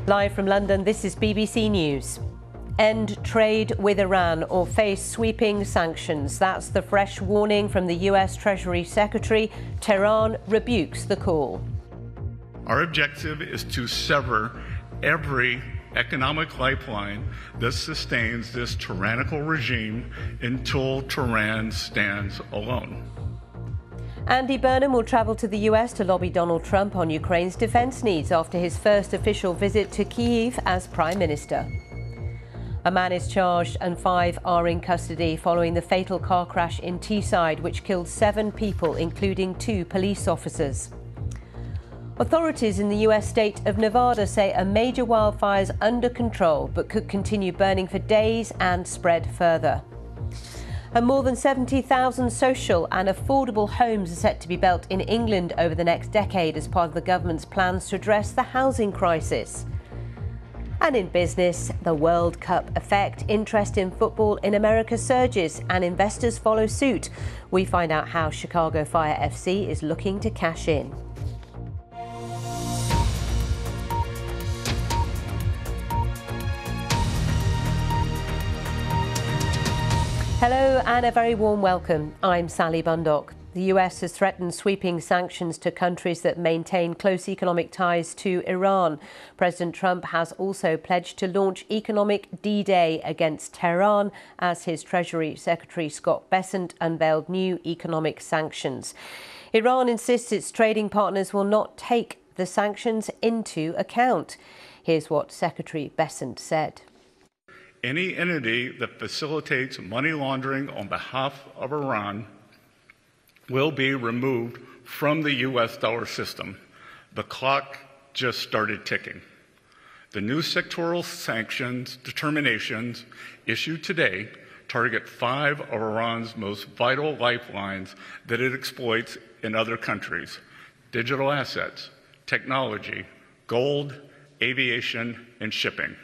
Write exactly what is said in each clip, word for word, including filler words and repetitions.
Live from London, this is B B C News. End trade with Iran or face sweeping sanctions. That's the fresh warning from the U S Treasury Secretary. Tehran rebukes the call. Our objective is to sever every economic lifeline that sustains this tyrannical regime until Tehran stands alone. Andy Burnham will travel to the U S to lobby Donald Trump on Ukraine's defense needs after his first official visit to Kyiv as Prime Minister. A man is charged and five are in custody following the fatal car crash in Teesside, which killed seven people, including two police officers. Authorities in the U S state of Nevada say a major wildfire is under control but could continue burning for days and spread further. And more than seventy thousand social and affordable homes are set to be built in England over the next decade as part of the government's plans to address the housing crisis. And in business, the World Cup effect, interest in football in America surges and investors follow suit. We find out how Chicago Fire F C is looking to cash in. Hello and a very warm welcome. I'm Sally Bundock. The U S has threatened sweeping sanctions to countries that maintain close economic ties to Iran. President Trump has also pledged to launch economic D-Day against Tehran as his Treasury Secretary Scott Bessent unveiled new economic sanctions. Iran insists its trading partners will not take the sanctions into account. Here's what Secretary Bessent said. Any entity that facilitates money laundering on behalf of Iran will be removed from the U S dollar system. The clock just started ticking. The new sectoral sanctions determinations issued today target five of Iran's most vital lifelines that it exploits in other countries: digital assets, technology, gold, aviation, and shipping.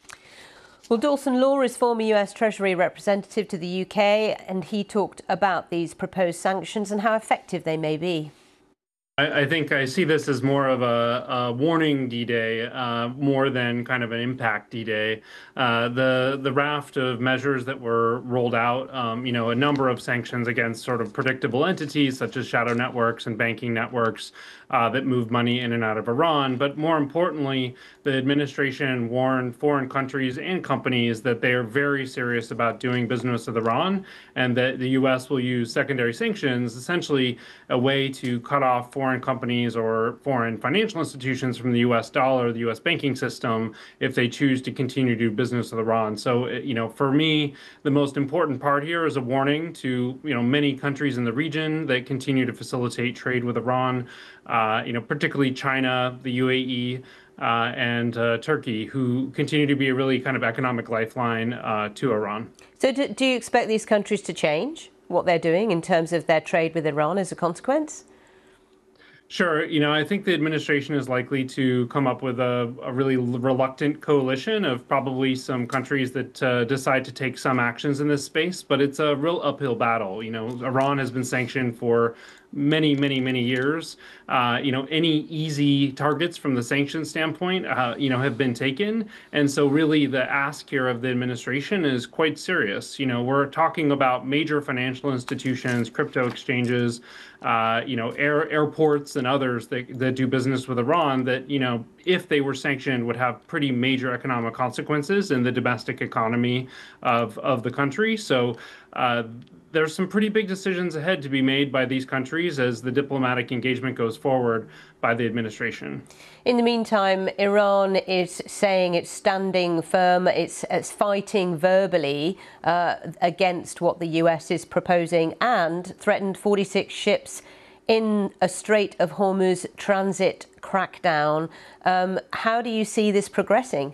Well, Dawson Law is former U S Treasury representative to the U K, and he talked about these proposed sanctions and how effective they may be. I think I see this as more of a, a warning D-Day, uh, more than kind of an impact D-Day. Uh, the the raft of measures that were rolled out, um, you know, a number of sanctions against sort of predictable entities such as shadow networks and banking networks uh, that move money in and out of Iran. But more importantly, the administration warned foreign countries and companies that they are very serious about doing business with Iran, and that the U S will use secondary sanctions, essentially a way to cut off foreign companies or foreign financial institutions from the U S dollar, the U S banking system, if they choose to continue to do business with Iran. So, you know, for me, the most important part here is a warning to, you know, many countries in the region that continue to facilitate trade with Iran, uh, you know, particularly China, the U A E, uh, and uh, Turkey, who continue to be a really kind of economic lifeline uh, to Iran. So do, do you expect these countries to change what they're doing in terms of their trade with Iran as a consequence? Sure. You know, I think the administration is likely to come up with a, a really reluctant coalition of probably some countries that uh, decide to take some actions in this space, but it's a real uphill battle. You know, Iran has been sanctioned for many, many, many years. Uh, you know, any easy targets from the sanctions standpoint, uh, you know, have been taken. And so really the ask here of the administration is quite serious. You know, we're talking about major financial institutions, crypto exchanges, uh, you know, air, airports and others that, that do business with Iran that, you know, if they were sanctioned would have pretty major economic consequences in the domestic economy of, of the country. So uh, there's some pretty big decisions ahead to be made by these countries as the diplomatic engagement goes forward by the administration. In the meantime, Iran is saying it's standing firm, it's, it's fighting verbally uh, against what the U S is proposing and threatened forty-six ships in a Strait of Hormuz transit crackdown. Um, how do you see this progressing?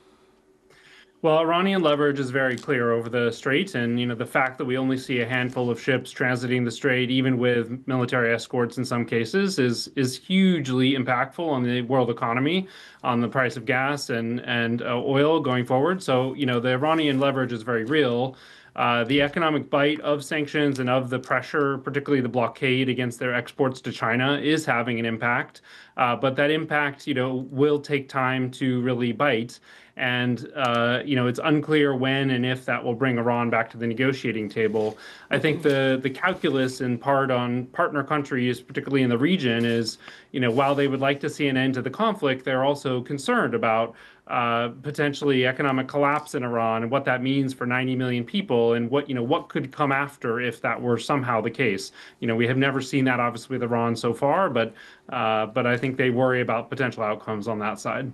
Well, Iranian leverage is very clear over the strait, and you know the fact that we only see a handful of ships transiting the strait, even with military escorts in some cases, is is hugely impactful on the world economy, on the price of gas and and uh, oil going forward. So you know the Iranian leverage is very real. Uh, the economic bite of sanctions and of the pressure, particularly the blockade against their exports to China, is having an impact. Uh, but that impact, you know, will take time to really bite. And, uh, you know, it's unclear when and if that will bring Iran back to the negotiating table. I think the, the calculus in part on partner countries, particularly in the region, is, you know, while they would like to see an end to the conflict, they're also concerned about uh, potentially economic collapse in Iran and what that means for ninety million people and what, you know, what could come after if that were somehow the case. You know, we have never seen that obviously with Iran so far, but, uh, but I think they worry about potential outcomes on that side.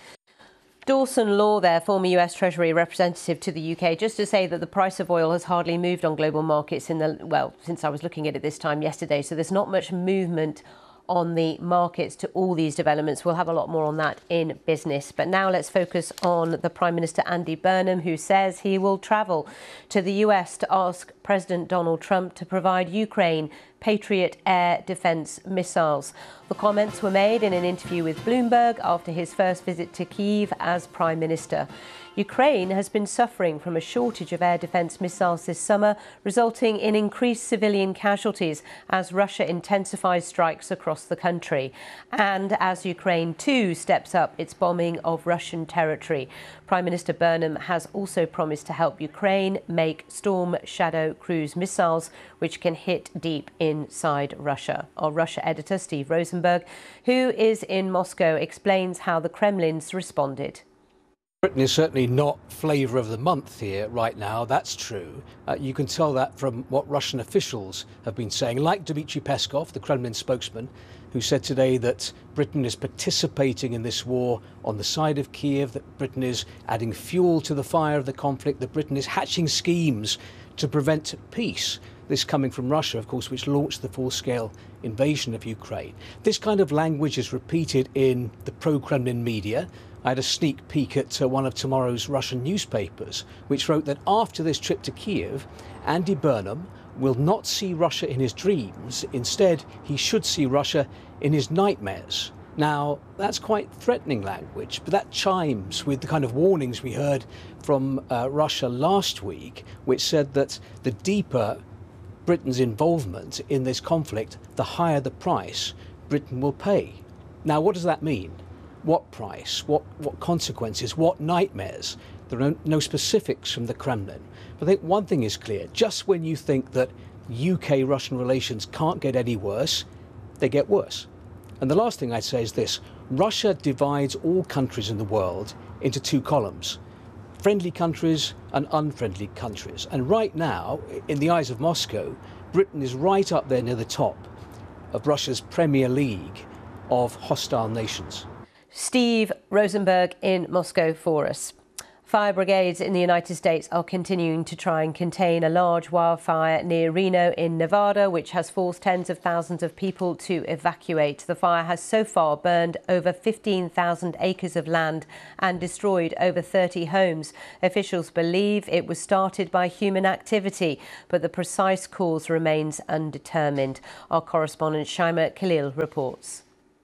Dawson Law there, former U S Treasury representative to the U K, just to say that the price of oil has hardly moved on global markets in the, well, since I was looking at it this time yesterday. So there's not much movement on the markets to all these developments. We'll have a lot more on that in business. But now let's focus on the Prime Minister Andy Burnham, who says he will travel to the U S to ask President Donald Trump to provide Ukraine Patriot air defense missiles. The comments were made in an interview with Bloomberg after his first visit to Kyiv as Prime Minister. Ukraine has been suffering from a shortage of air defense missiles this summer, resulting in increased civilian casualties as Russia intensifies strikes across the country, and as Ukraine too steps up its bombing of Russian territory. Prime Minister Burnham has also promised to help Ukraine make Storm Shadow cruise missiles, which can hit deep inside Russia. Our Russia editor, Steve Rosenberg, who is in Moscow, explains how the Kremlin's responded. Britain is certainly not flavour of the month here right now, that's true. Uh, you can tell that from what Russian officials have been saying, like Dmitry Peskov, the Kremlin spokesman, who said today that Britain is participating in this war on the side of Kiev, that Britain is adding fuel to the fire of the conflict, that Britain is hatching schemes to prevent peace. This coming from Russia, of course, which launched the full-scale invasion of Ukraine. This kind of language is repeated in the pro-Kremlin media. I had a sneak peek at uh, one of tomorrow's Russian newspapers, which wrote that after this trip to Kiev, Andy Burnham will not see Russia in his dreams. Instead, he should see Russia in his nightmares. Now, that's quite threatening language, but that chimes with the kind of warnings we heard from uh, Russia last week, which said that the deeper Britain's involvement in this conflict, the higher the price Britain will pay. Now, what does that mean? What price? What, what consequences? What nightmares? There are no, no specifics from the Kremlin. But I think one thing is clear. Just when you think that U K-Russian relations can't get any worse, they get worse. And the last thing I'd say is this. Russia divides all countries in the world into two columns. Friendly countries and unfriendly countries. And right now, in the eyes of Moscow, Britain is right up there near the top of Russia's Premier League of hostile nations. Steve Rosenberg in Moscow for us. Fire brigades in the United States are continuing to try and contain a large wildfire near Reno in Nevada, which has forced tens of thousands of people to evacuate. The fire has so far burned over fifteen thousand acres of land and destroyed over thirty homes. Officials believe it was started by human activity, but the precise cause remains undetermined. Our correspondent Shaima Khalil reports.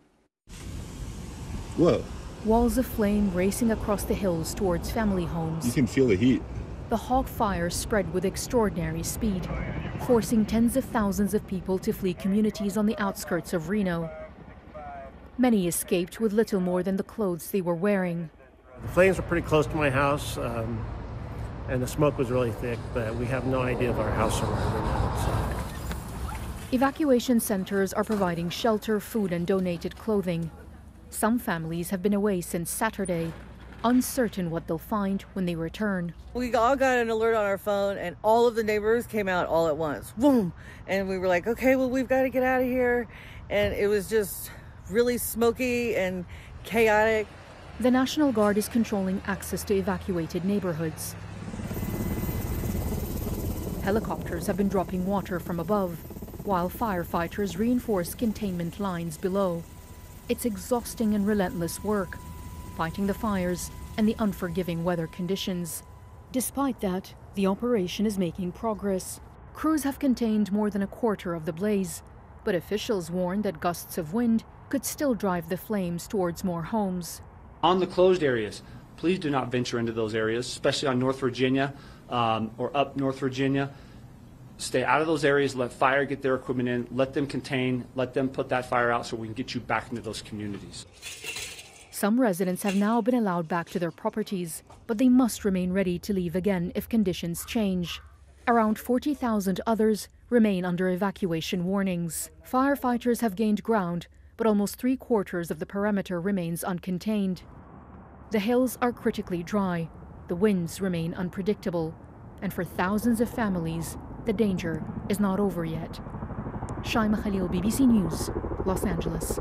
Whoa. Walls of flame racing across the hills towards family homes. You can feel the heat. The hog fire spread with extraordinary speed, forcing tens of thousands of people to flee communities on the outskirts of Reno. Many escaped with little more than the clothes they were wearing. The flames were pretty close to my house, um, and the smoke was really thick, but we have no idea of our house surrounding now. So. Evacuation centers are providing shelter, food, and donated clothing. Some families have been away since Saturday, uncertain what they'll find when they return. We all got an alert on our phone, and all of the neighbors came out all at once. Boom! And we were like, okay, well, we've got to get out of here. And it was just really smoky and chaotic. The National Guard is controlling access to evacuated neighborhoods. Helicopters have been dropping water from above, while firefighters reinforce containment lines below. It's exhausting and relentless work, fighting the fires and the unforgiving weather conditions. Despite that, the operation is making progress. Crews have contained more than a quarter of the blaze, but officials warn that gusts of wind could still drive the flames towards more homes. On the closed areas, please do not venture into those areas, especially on North Virginia, um, or up North Virginia. Stay out of those areas, let fire get their equipment in, let them contain, let them put that fire out so we can get you back into those communities. Some residents have now been allowed back to their properties, but they must remain ready to leave again if conditions change. Around forty thousand others remain under evacuation warnings. Firefighters have gained ground, but almost three quarters of the perimeter remains uncontained. The hills are critically dry, the winds remain unpredictable, and for thousands of families, the danger is not over yet. Shaima Khalil, B B C News, Los Angeles.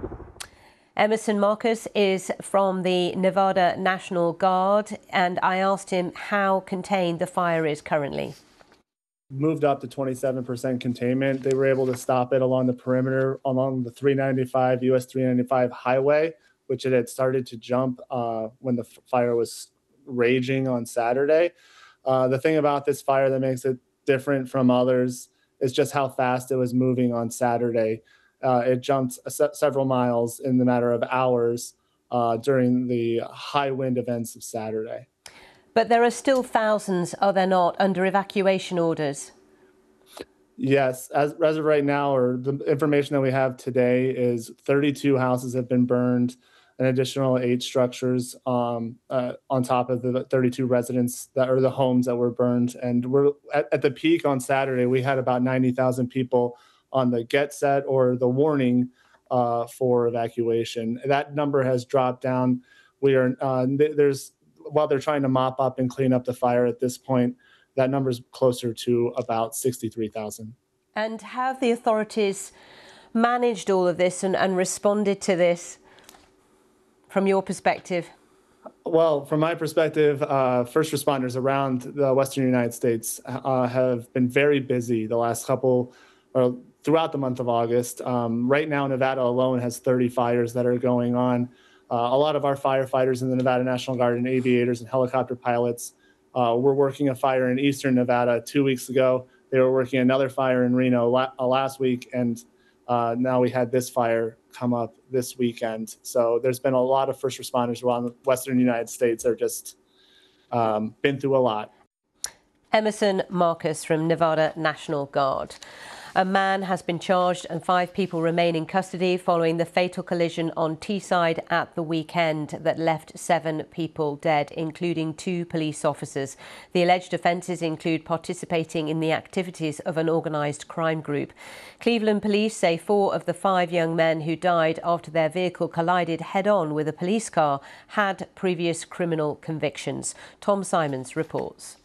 Emerson Marcus is from the Nevada National Guard, and I asked him how contained the fire is currently. Moved up to twenty-seven percent containment. They were able to stop it along the perimeter, along the three ninety-five, U S three ninety-five highway, which it had started to jump uh, when the fire was raging on Saturday. Uh, the thing about this fire that makes it different from others is just how fast it was moving on Saturday. Uh, it jumped se- several miles in the matter of hours uh, during the high wind events of Saturday. But there are still thousands, are there not, under evacuation orders? Yes, as, as of right now, or the information that we have today is thirty-two houses have been burned, an additional eight structures um, uh, on top of the thirty-two residents that are the homes that were burned. And we're at, at the peak on Saturday, we had about ninety thousand people on the get set or the warning uh, for evacuation. That number has dropped down. We are uh, there's while they're trying to mop up and clean up the fire at this point, that number is closer to about sixty-three thousand. And have the authorities managed all of this and, and responded to this from your perspective? Well, from my perspective, uh, first responders around the Western United States uh, have been very busy the last couple, or throughout the month of August. Um, right now, Nevada alone has thirty fires that are going on. Uh, a lot of our firefighters in the Nevada National Guard and aviators and helicopter pilots uh, were working a fire in eastern Nevada two weeks ago. They were working another fire in Reno la- uh, last week, and uh, now we had this fire come up this weekend. So there's been a lot of first responders around the Western United States that are just um, been through a lot. Emerson Marcus from Nevada National Guard. A man has been charged and five people remain in custody following the fatal collision on Teesside at the weekend that left seven people dead, including two police officers. The alleged offences include participating in the activities of an organised crime group. Cleveland police say four of the five young men who died after their vehicle collided head-on with a police car had previous criminal convictions. Tom Simons reports.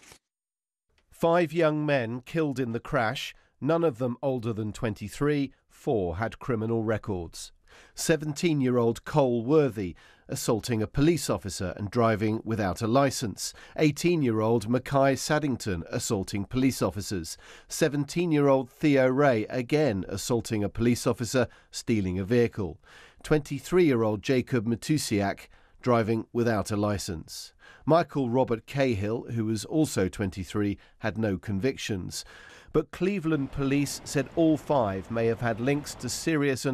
Five young men killed in the crash. None of them older than twenty-three, four had criminal records. seventeen-year-old Cole Worthy assaulting a police officer and driving without a licence. eighteen-year-old Mackay Saddington assaulting police officers. seventeen-year-old Theo Ray again assaulting a police officer, stealing a vehicle. twenty-three-year-old Jacob Matusiak driving without a licence. Michael Robert Cahill, who was also twenty-three, had no convictions. But Cleveland police said all five may have had links to serious and